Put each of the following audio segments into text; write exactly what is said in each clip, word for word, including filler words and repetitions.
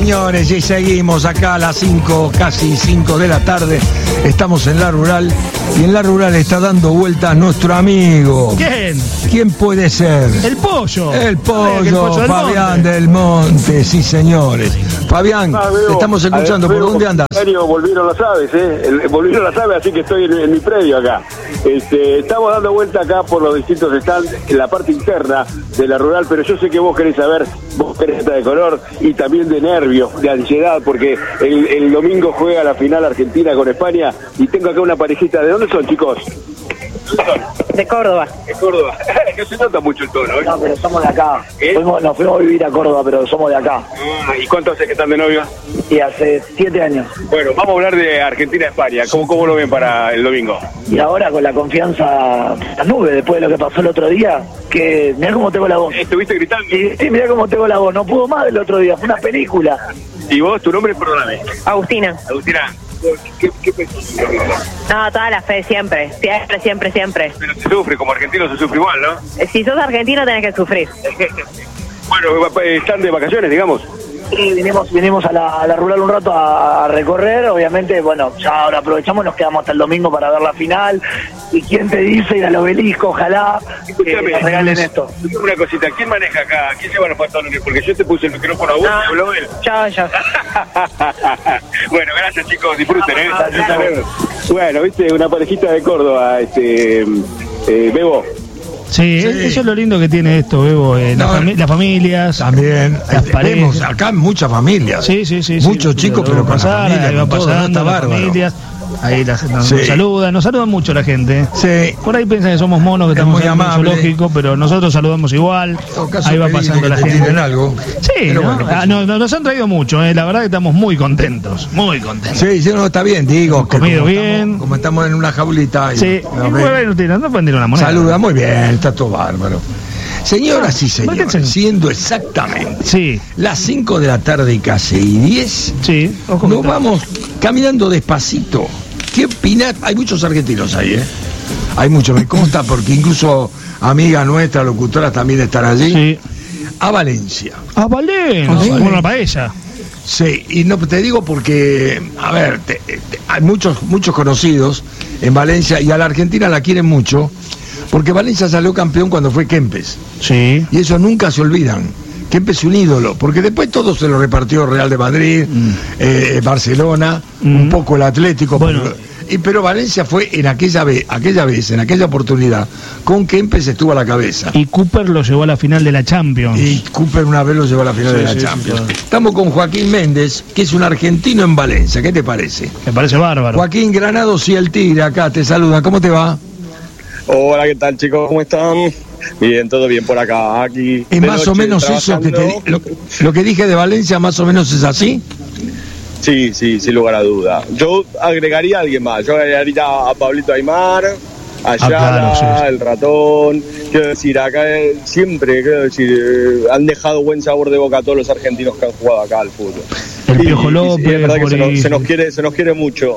señores, y seguimos acá a las cinco, casi cinco de la tarde. Estamos en La Rural y en La Rural está dando vueltas nuestro amigo. ¿Quién? ¿Quién puede ser? El Pollo. El Pollo, el pollo del Fabián Monte. del Monte, sí señores. Fabián, Ah, veo, te estamos escuchando, ¿por veo, dónde andas? Volvieron las aves, ¿eh? El- volvieron las aves, así que estoy en, en mi predio acá. Este, estamos dando vuelta acá por los distintos stands en la parte interna de La Rural, pero yo sé que vos querés saber, vos querés estar de color y también de nervios, de ansiedad, porque el, el domingo juega la final Argentina con España y tengo acá una parejita. ¿De dónde son, chicos? De Córdoba. De Córdoba. No se nota mucho el tono, ¿eh? No, pero somos de acá. ¿Eh? Fuimos- nos fuimos a vivir a Córdoba, pero somos de acá. Ah, ¿y cuánto hace que están de novia? Y hace siete años. Bueno, vamos a hablar de Argentina-España. ¿Cómo, ¿Cómo lo ven para el domingo? Y ahora con la confianza a la nube, después de lo que pasó el otro día, que mirá cómo tengo la voz. ¿Estuviste gritando? Sí, sí, mirá cómo tengo la voz. No pudo más el otro día, fue una película. ¿Y vos, tu nombre, perdóname? Agustina. Agustina, ¿qué, qué pensás? No, toda la fe siempre. Siempre, siempre, siempre. Pero se sufre, como argentino se sufre igual, ¿no? Si sos argentino tenés que sufrir. Bueno, están de vacaciones, digamos. Y vinimos, vinimos a la, a la Rural un rato a, a recorrer, obviamente, bueno, ya ahora aprovechamos, nos quedamos hasta el domingo para ver la final. Y quién te dice ir al obelisco, ojalá que Escúchame, nos regalen esto. Una cosita, ¿quién maneja acá? ¿Quién lleva los pantalones? Porque yo te puse el micrófono a vos y habló él. Yo, yo. Bueno, gracias chicos, disfruten, ¿eh? Gracias. Bueno, viste, una parejita de Córdoba, este, eh, Bebo. Sí, Sí. eso es lo lindo que tiene esto, Bebo. Eh, No, las, fami- las familias. También, Las vemos parejas. acá muchas familias. Sí, sí, sí. sí. Muchos chicos, Lo pero veo con la pasar, familia, ahí va con todo, ¿no? pasando, Está las bárbaro. familias. Ahí las, nos, Sí. nos saludan, nos saludan mucho la gente. Sí. Por ahí piensan que somos monos, que Es estamos muy en un amable. zoológico, pero nosotros saludamos igual. En todo caso, Ahí va pedirle pasando que la te gente. tiren algo. Sí, Pero ¿no? bueno, Ah, no, no, nos han traído mucho, eh. La verdad que estamos muy contentos, muy contentos. Sí, sí, no, está bien, digo. Hemos que comido como bien. Estamos, como estamos en una jaulita. y- Sí, nos y ven. bueno, no, no pueden tirar una moneda. Saluda, muy bien, está todo bárbaro. Señoras y ¿por qué señores, se- siendo exactamente Sí, las cinco de la tarde y casi diez, sí. Ojo que nos está. vamos caminando despacito. ¿Qué opinás? Hay muchos argentinos ahí, ¿eh? Hay muchos, me consta, porque incluso amigas nuestras, locutoras, también están allí. Sí. A Valencia. Ah, Valencia. Sí. Bueno, para ella. Sí, y no te digo porque, a ver, te- te- hay muchos, muchos conocidos en Valencia y a la Argentina la quieren mucho, porque Valencia salió campeón cuando fue Kempes. Sí. Y eso nunca se olvidan. Kempes es un ídolo, porque después todo se lo repartió Real de Madrid, eh, Barcelona, Mm. un poco el Atlético. Bueno. Pero, y, pero Valencia fue en aquella vez, aquella vez, en aquella oportunidad, con Kempes estuvo a la cabeza. Y Cooper lo llevó a la final de la Champions. Y Cooper una vez lo llevó a la final Sí, de la sí, sí, Champions. claro. Estamos con Joaquín Méndez, que es un argentino en Valencia. ¿Qué te parece? Me parece bárbaro. Joaquín Granados y el Tigre acá te saluda. ¿Cómo te va? Hola, ¿qué tal chicos? ¿Cómo están? Bien, todo bien por acá, aquí. Es de más o noche menos eso que te di- trabajando. lo, lo que dije de Valencia, más o menos es así. Sí, sí, sin lugar a duda. Yo agregaría a alguien más. Yo agregaría a Pablito Aymar, a Ah, Yala, claro, sí, sí. el ratón. Quiero decir, acá eh, siempre, quiero decir, eh, han dejado buen sabor de boca a todos los argentinos que han jugado acá al fútbol. El Y- Piojo y- y López, es verdad que se nos, Boris. se nos quiere, se nos quiere mucho.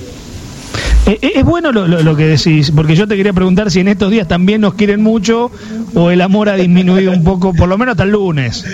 Eh, eh, Es bueno lo, lo- lo que decís, porque yo te quería preguntar si en estos días también nos quieren mucho o el amor ha disminuido un poco, por lo menos hasta el lunes.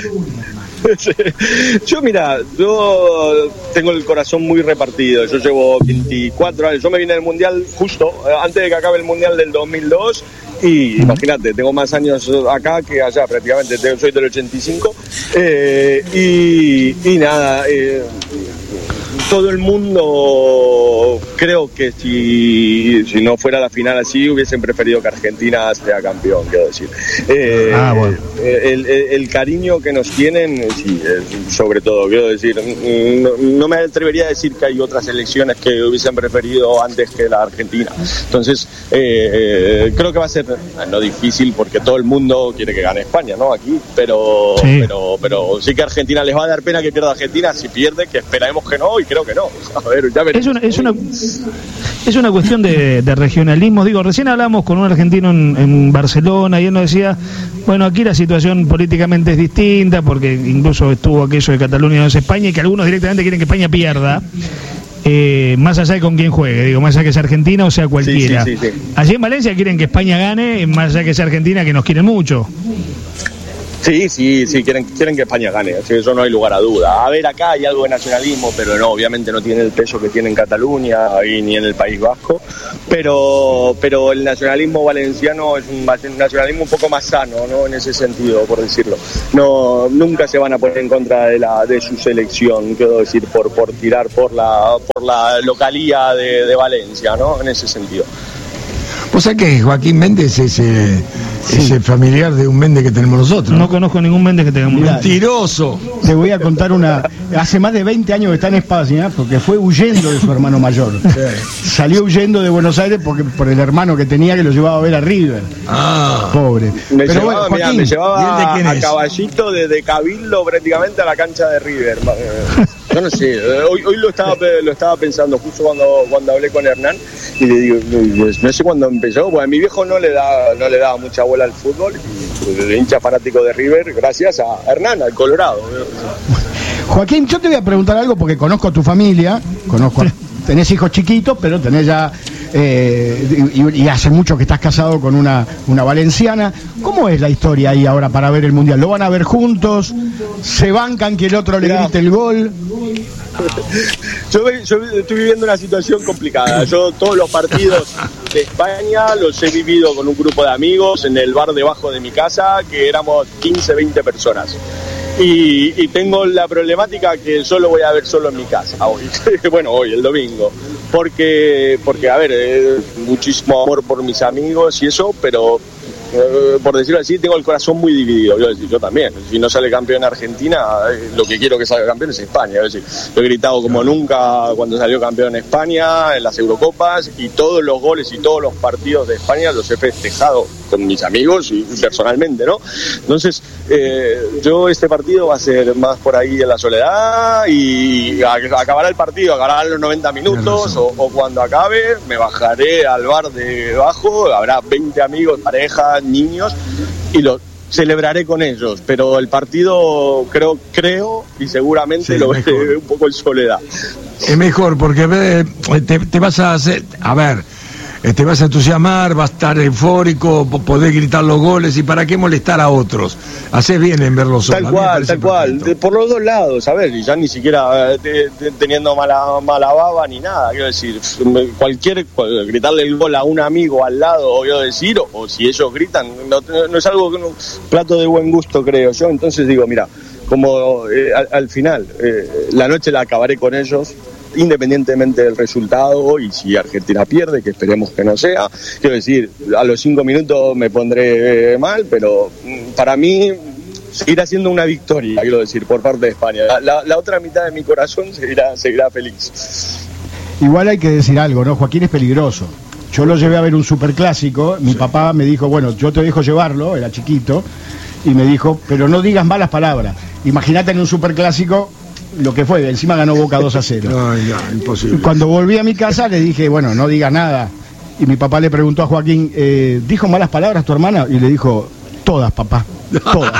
Yo, mira, yo tengo el corazón muy repartido. Yo llevo veinticuatro años. Yo me vine del Mundial justo eh, antes de que acabe el Mundial del dos mil dos. Y imagínate, tengo más años acá que allá prácticamente. Tengo- soy del ochenta y cinco. Eh, y, y nada, eh, todo el mundo, creo que si, si no fuera la final así, hubiesen preferido que Argentina sea campeón, quiero decir. Eh, Ah, bueno. el, el- el cariño que nos tienen, sí, eh, sobre todo, quiero decir, no, no me atrevería a decir que hay otras selecciones que hubiesen preferido antes que la Argentina. Entonces, eh, eh, creo que va a ser no difícil porque todo el mundo quiere que gane España, ¿no? Aquí, pero, Sí. pero, pero sí que a Argentina les va a dar pena que pierda Argentina. Si pierde, que esperemos que no, y creo que no. A ver, ya veremos. Es una, es una, es una cuestión de, de regionalismo. Digo, recién hablamos con un argentino en, en Barcelona y él nos decía, bueno, aquí la situación políticamente es distinta porque incluso estuvo aquello de Cataluña no es España y que algunos directamente quieren que España pierda. Eh, más allá de con quién juegue, digo, más allá que sea Argentina o sea cualquiera. Sí, sí, sí, sí. Allí en Valencia quieren que España gane, más allá que sea Argentina, que nos quieren mucho. Sí, sí, sí, quieren, quieren que España gane, así que eso no hay lugar a duda. A ver, acá hay algo de nacionalismo, pero no, obviamente no tiene el peso que tiene en Cataluña y ni en el País Vasco, pero, pero el nacionalismo valenciano es un nacionalismo un poco más sano, ¿no? En ese sentido, por decirlo. No, nunca se van a poner en contra de la de su selección, quiero decir, por, por tirar por la, por la localía de, de Valencia, ¿no? En ese sentido. ¿Vos sabés que Joaquín Méndez es, eh, sí. es el familiar de un Méndez que tenemos nosotros? No conozco ningún Méndez que tengamos. Mentiroso. Te voy a contar una... Hace más de veinte años que está en España, porque fue huyendo de su hermano mayor. Sí. Salió huyendo de Buenos Aires porque por el hermano que tenía que lo llevaba a ver a River. Ah. Pobre. Me Pero llevaba, bueno, Joaquín, mirá, me llevaba a es? caballito desde de Cabildo prácticamente a la cancha de River. Yo no sé, hoy, hoy lo estaba lo estaba pensando justo cuando, cuando hablé con Hernán y le digo, no sé cuándo empezó, porque a mi viejo no le da no le daba mucha bola al fútbol y el hincha fanático de River gracias a Hernán, al Colorado. Joaquín, yo te voy a preguntar algo porque conozco a tu familia, conozco, tenés hijos chiquitos, pero tenés ya eh, y, y hace mucho que estás casado con una, una valenciana. ¿Cómo es la historia ahí ahora para ver el Mundial? ¿Lo van a ver juntos? ¿Se bancan que el otro le grite el gol? Yo, yo estoy viviendo una situación complicada. Yo todos los partidos de España los he vivido con un grupo de amigos en el bar debajo de mi casa, que éramos quince, veinte personas. Y, y tengo la problemática que solo voy a ver solo en mi casa hoy. Bueno, hoy, el domingo. Porque, porque a ver, eh, muchísimo amor por mis amigos y eso, pero... Eh, por decirlo así, tengo el corazón muy dividido. Yo, decir, yo también, si no sale campeón Argentina, eh, lo que quiero que salga campeón es España. Es decir, lo he gritado como nunca cuando salió campeón España en las Eurocopas, y todos los goles y todos los partidos de España los he festejado con mis amigos y personalmente, ¿no? Entonces, eh, yo este partido va a ser más por ahí en la soledad, y a, acabará el partido, acabarán los noventa minutos, o, o cuando acabe me bajaré al bar de abajo, habrá veinte amigos, parejas, niños, y lo celebraré con ellos, pero el partido creo creo y seguramente sí, lo veré un poco en soledad. Es mejor porque te, te vas a hacer, a ver, te vas a entusiasmar, vas a estar eufórico, podés gritar los goles, y para qué molestar a otros. Haces bien en verlos solos. Tal cual, tal cual, de, por los dos lados, a ver, y ya ni siquiera te, te, teniendo mala, mala baba ni nada, quiero decir, cualquier, cual, gritarle el gol a un amigo al lado, quiero decir, o, o si ellos gritan, no, no es algo que un plato de buen gusto, creo yo. Entonces digo, mira, como eh, al, al final, eh, la noche la acabaré con ellos, independientemente del resultado, y si Argentina pierde, que esperemos que no sea, quiero decir, a los cinco minutos me pondré mal, pero para mí seguirá siendo una victoria, quiero decir, por parte de España. La, la, la otra mitad de mi corazón seguirá, seguirá feliz. Igual hay que decir algo, ¿no? Joaquín es peligroso. Yo lo llevé a ver un superclásico, mi sí. papá me dijo, bueno, yo te dejo llevarlo, era chiquito, y me dijo, pero no digas malas palabras. Imagínate en un superclásico lo que fue, encima ganó Boca dos a cero. No, ya, imposible. Cuando volví a mi casa le dije, bueno, no digas nada. Y mi papá le preguntó a Joaquín, eh, ¿dijo malas palabras tu hermana? Y le dijo, todas, papá, todas.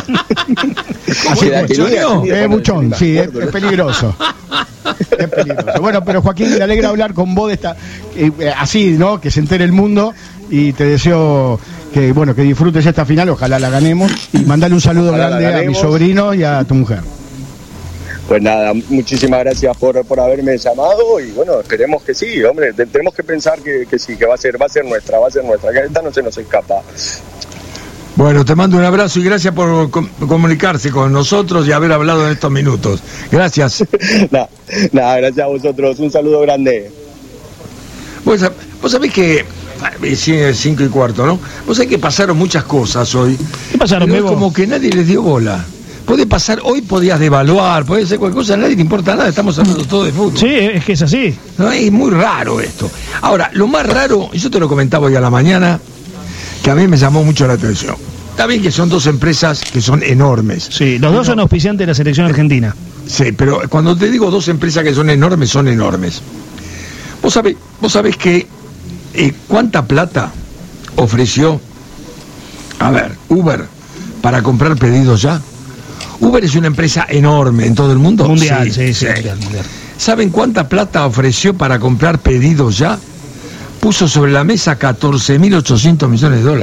Así que, es buchón, sí, es, es peligroso. Es peligroso. Bueno, pero Joaquín, me alegra hablar con vos de esta, eh, así, ¿no? Que se entere el mundo, y te deseo que, bueno, que disfrutes esta final, ojalá la ganemos, y mandale un saludo ojalá grande a mi sobrino y a tu mujer. Pues nada, muchísimas gracias por, por haberme llamado, y bueno, esperemos que sí, hombre, te, tenemos que pensar que, que sí, que va a ser, va a ser nuestra, va a ser nuestra, que esta no se nos escapa. Bueno, te mando un abrazo y gracias por com- comunicarse con nosotros y haber hablado en estos minutos. Gracias. Nada, nah, gracias a vosotros, un saludo grande. Vos, vos sabés que es cinco y cuarto, ¿no? Vos sabés que pasaron muchas cosas hoy. ¿Qué pasaron, Bebo? Como que nadie les dio bola. Puede pasar, hoy podías devaluar, puede ser cualquier cosa, a nadie te importa nada, estamos hablando todo de fútbol. Sí, es que es así. No, es muy raro esto. Ahora, lo más raro, yo te lo comentaba hoy a la mañana, que a mí me llamó mucho la atención. Está bien que son dos empresas que son enormes. Sí, los dos son auspiciantes de la selección argentina. Sí, pero cuando te digo dos empresas que son enormes, son enormes. Vos sabés, vos sabés que eh, cuánta plata ofreció, a ver, Uber para comprar pedidos ya. Uber es una empresa enorme en todo el mundo. Mundial, sí, sí, sí, sí. Mundial, mundial. ¿Saben cuánta plata ofreció para comprar pedidos ya? Puso sobre la mesa catorce mil ochocientos millones de dólares.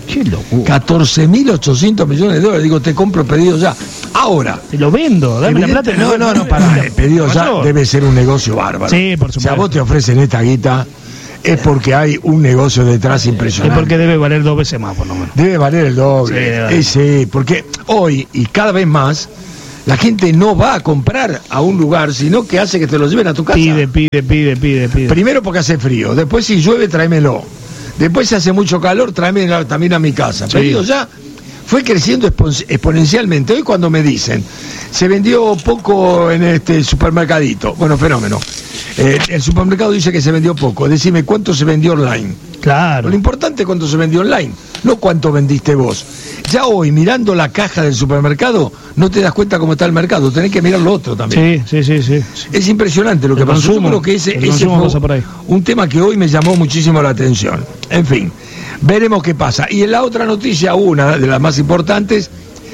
Qué locura. catorce mil ochocientos millones de dólares. Digo, te compro pedido ya. Ahora. Te lo vendo, dame la plata. No, no, no, para. El pedido ya debe ser un negocio bárbaro. Sí, por supuesto. Si a vos te ofrecen esta guita, es porque hay un negocio detrás impresionante. Es porque debe valer dos veces más, por lo menos. Debe valer el doble. Sí, vale. Sí, porque hoy, y cada vez más, la gente no va a comprar a un lugar, sino que hace que te lo lleven a tu casa. Pide, pide, pide, pide, pide. Primero porque hace frío, después si llueve, tráemelo. Después si hace mucho calor, tráemelo también a mi casa. Sí. Pedido ya fue creciendo exponencialmente. Hoy cuando me dicen, se vendió poco en este supermercadito, bueno, fenómeno. Eh, el supermercado dice que se vendió poco. Decime cuánto se vendió online. Claro. Lo importante es cuánto se vendió online, no cuánto vendiste vos. Ya hoy, mirando la caja del supermercado, no te das cuenta cómo está el mercado. Tenés que mirar lo otro también. Sí, sí, sí. sí. Es impresionante lo que el pasó. Consumo, Yo creo que ese, el ese fue por ahí. un tema que hoy me llamó muchísimo la atención. En fin, veremos qué pasa. Y en la otra noticia, una de las más importantes,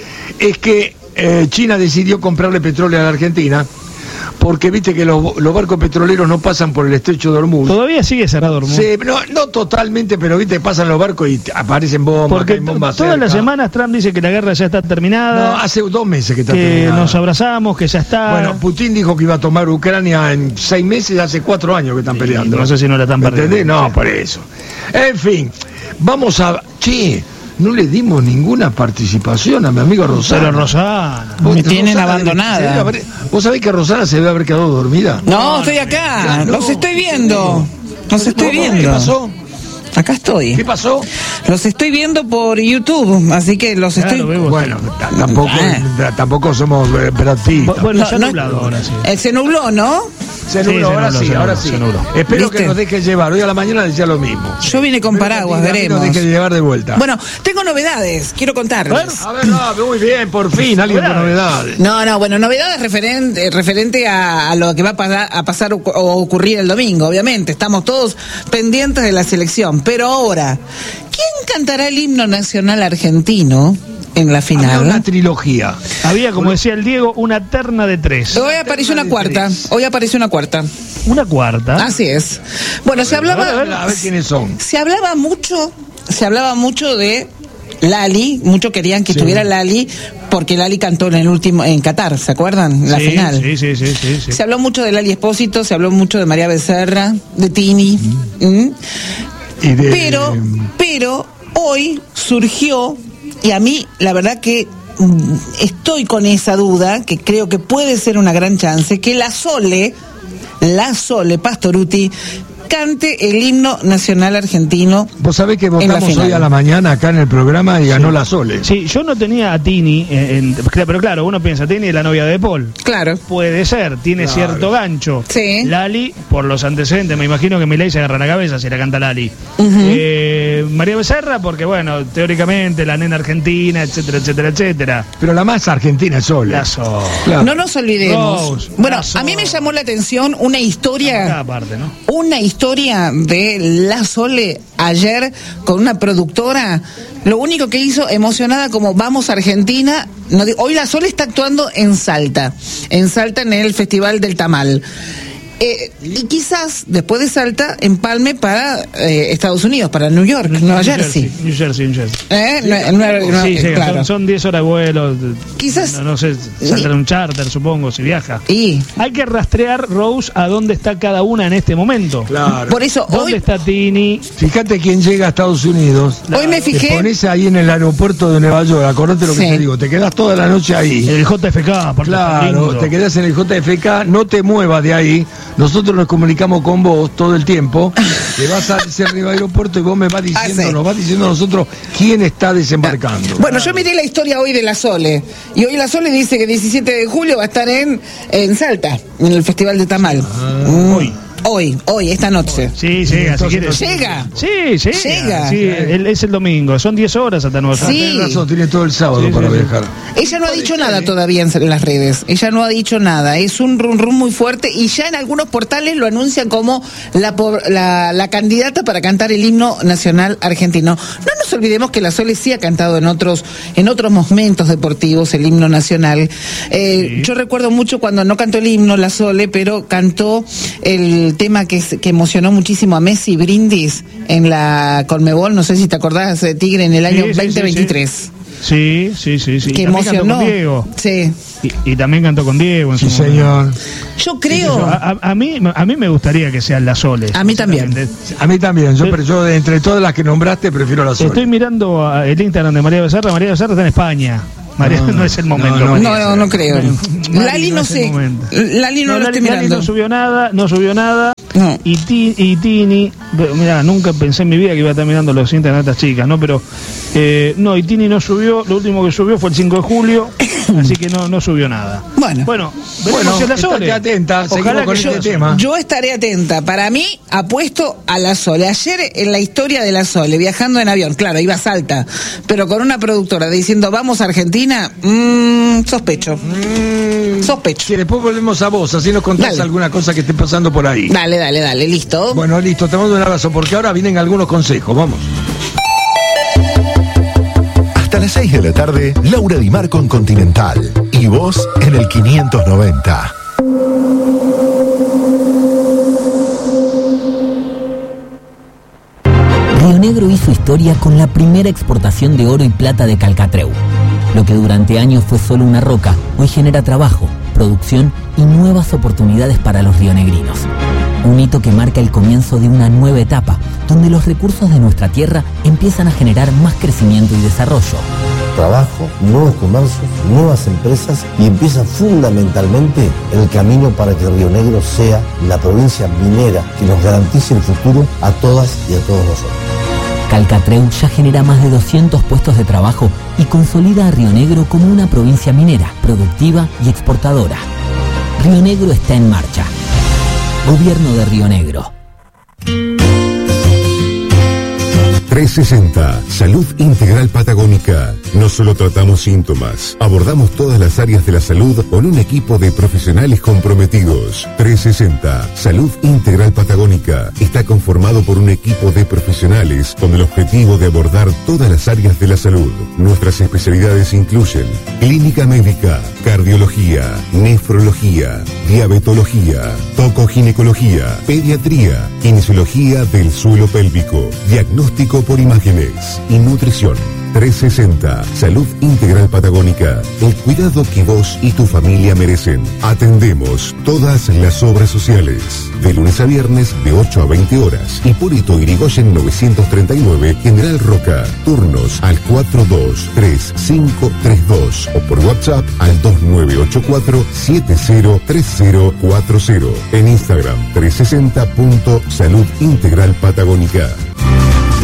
es que eh, China decidió comprarle petróleo a la Argentina, porque viste que los, los barcos petroleros no pasan por el estrecho de Hormuz. Todavía sigue cerrado Hormuz. Sí, no, no totalmente, pero viste, pasan los barcos y aparecen bombas. Porque bombas todas cerca. las semanas Trump dice que la guerra ya está terminada. No, hace dos meses que está que terminada. Que nos abrazamos, que ya está. Bueno, Putin dijo que iba a tomar Ucrania en seis meses, hace cuatro años que están sí, peleando. No sé si no la están perdiendo. ¿Entendés? No, sí. Por eso. En fin, vamos a... Che, no le dimos ninguna participación a mi amigo Rosana. Pero Rosana. Me tienen Rosana abandonada. Haber, ¿Vos sabés que Rosana se debe haber quedado dormida? No, estoy acá. No, los estoy viendo. Los estoy no, viendo. ¿Qué pasó? Acá estoy. ¿Qué pasó? Los estoy viendo por YouTube, así que los claro, estoy... Bueno, tampoco, ah. tampoco somos eh, Brad Pitt. Bueno, se ha nublado ahora sí. Eh, se nubló, ¿no? Se nubló, sí, ahora, se nubló, sí, se ahora sí, ahora sí. Espero ¿Viste? que nos deje llevar. Hoy a la mañana decía lo mismo. Yo vine con Espero paraguas, que veremos. Nos deje llevar de vuelta. Bueno, tengo novedades, quiero contarles. A ver, no, muy bien, por fin, alguien con novedades. No, no, bueno, novedades referente, referente a, a lo que va a pasar, a pasar o ocurrir el domingo, obviamente. Estamos todos pendientes de la selección. Pero ahora, ¿quién cantará el himno nacional argentino en la final? Había una trilogía. Había, como decía el Diego, una terna de tres. Hoy apareció una cuarta. Tres. Hoy apareció una cuarta. ¿Una cuarta? Así es. Bueno, se hablaba... A ver, a ver quiénes son. Se hablaba mucho, se hablaba mucho de Lali, muchos querían que sí. estuviera Lali, porque Lali cantó en el último, en Qatar, ¿se acuerdan? La sí, final. Sí, sí, sí, sí, sí. Se habló mucho de Lali Espósito, se habló mucho de María Becerra, de Tini. Mm. ¿Mm? Y de... Pero, pero hoy surgió, y a mí la verdad que estoy con esa duda, que creo que puede ser una gran chance, que la Sole, la Sole Pastoruti, cante el himno nacional argentino. Vos sabés que votamos hoy a la mañana acá en el programa y ganó sí. la Sole. Sí, yo no tenía a Tini, en, en, pero claro, uno piensa, Tini es la novia de Paul. Claro. Puede ser, tiene claro. cierto gancho. Sí. Lali, por los antecedentes, me imagino que Milei se agarra la cabeza si la canta Lali. Uh-huh. eh, María Becerra, porque bueno, teóricamente la nena argentina, etcétera, etcétera, etcétera. Pero la más argentina es Sole. La Sole. Claro. No nos olvidemos. Rose, bueno, a mí me llamó la atención una historia. Parte, ¿no? Una historia de la Sole ayer con una productora. Lo único que hizo, emocionada como vamos Argentina. No, hoy la Sole está actuando en Salta. En Salta en el Festival del Tamal. Eh, y quizás después de Salta empalme para eh, Estados Unidos, para New York, New Nueva Jersey. Jersey. New Jersey, New Jersey. ¿Eh? Sí, Nueva, Nueva, sí, sí, claro. Son diez horas de vuelo. Quizás. No, no sé, saldrá un charter, supongo, si viaja. Y hay que rastrear, Rose, a dónde está cada una en este momento. Claro. Por eso, ¿Dónde hoy... está Tini? Fíjate quién llega a Estados Unidos. Hoy me fijé. Te pones ahí en el aeropuerto de Nueva York, acordate lo que sí. te digo. Te quedas toda la noche ahí. En el J F K, aparte. Claro, te quedas en el J F K, no te muevas de ahí. Nosotros nos comunicamos con vos todo el tiempo, te vas a ese aeropuerto y vos me vas diciendo, ah, sí. nos vas diciendo a nosotros quién está desembarcando. Bueno, claro. Yo miré la historia hoy de la Sole, y hoy la Sole dice que diecisiete de julio va a estar en, en Salta, en el Festival de Tamal. Ah, mm. Hoy. Hoy, hoy, esta noche. Sí, llega, si quieres. Llega. Sí, llega. Llega. Sí, el, es el domingo, son diez horas hasta Nueva York. Sí. Tiene razón, tiene todo el sábado sí, para sí, viajar. Ella no ha dicho nada todavía en las redes. Ella no ha dicho nada. Es un rum rum muy fuerte y ya en algunos portales lo anuncian como la, la, la candidata para cantar el himno nacional argentino. No nos olvidemos que la Sole sí ha cantado en otros, en otros momentos deportivos el himno nacional. Eh, sí. Yo recuerdo mucho cuando no cantó el himno la Sole, pero cantó el el tema que, es, que emocionó muchísimo a Messi, Brindis, en la Conmebol, no sé si te acordás de Tigre, en el año sí, sí, veinte veintitrés. Sí, sí. Sí, sí, sí, sí. Que también emocionó. Cantó con Diego. Sí. Y, y también cantó con Diego. En sí, su señor. Yo creo. A, a, a mí, a mí me gustaría que sean las Soles. A mí también. A mí también. Yo, pero yo entre todas las que nombraste prefiero las Soles. Estoy mirando el Instagram de María Becerra. María Becerra está en España. María, no, no es el momento. No, no, no, no creo. Mari, Lali no, no sé. Lali no, no lo Lali, estoy mirando. Lali no subió nada, no subió nada. No. Y, ti, y Tini, mira, nunca pensé en mi vida que iba a estar mirando los Instagram de estas chicas, ¿no? Pero, eh, no, y Tini no subió, lo último que subió fue el cinco de julio, así que no, no subió nada. Bueno, bueno, veremos si es la Sole. Estate atenta, Ojalá con que este yo, tema. Yo estaré atenta. Para mí, apuesto a la Sole. Ayer, en la historia de la Sole, viajando en avión, claro, iba a Salta, pero con una productora diciendo, vamos a Argentina, mmm, sospecho. Mm, sospecho. Si después volvemos a vos, así nos contás dale. alguna cosa que esté pasando por ahí. Dale, dale, dale, listo. Bueno, listo, te mando un abrazo, porque ahora vienen algunos consejos, vamos. Hasta las seis de la tarde, Laura Di Marco en Continental. Y vos en el quinientos noventa. Río Negro hizo historia con la primera exportación de oro y plata de Calcatreu. Lo que durante años fue solo una roca, hoy genera trabajo, producción y nuevas oportunidades para los rionegrinos. Un hito que marca el comienzo de una nueva etapa, donde los recursos de nuestra tierra empiezan a generar más crecimiento y desarrollo. Trabajo, nuevos comercios, nuevas empresas y empieza fundamentalmente el camino para que Río Negro sea la provincia minera que nos garantice el futuro a todas y a todos nosotros. Calcatreu ya genera más de doscientos puestos de trabajo y consolida a Río Negro como una provincia minera, productiva y exportadora. Río Negro está en marcha. Gobierno de Río Negro. trescientos sesenta, Salud Integral Patagónica. No solo tratamos síntomas, abordamos todas las áreas de la salud con un equipo de profesionales comprometidos. trescientos sesenta, Salud Integral Patagónica. Está conformado por un equipo de profesionales con el objetivo de abordar todas las áreas de la salud. Nuestras especialidades incluyen clínica médica, cardiología, nefrología, diabetología, tocoginecología, pediatría, kinesiología del suelo pélvico, diagnóstico por imágenes y nutrición. trescientos sesenta, Salud Integral Patagónica, el cuidado que vos y tu familia merecen. Atendemos todas las obras sociales, de lunes a viernes de ocho a veinte horas. Hipólito Yrigoyen novecientos treinta y nueve, General Roca. Turnos al cuatro dos tres cinco tres dos o por WhatsApp al dos nueve ocho cuatro siete cero tres cero cuatro cero. En Instagram trescientos sesenta punto Salud Integral Patagónica.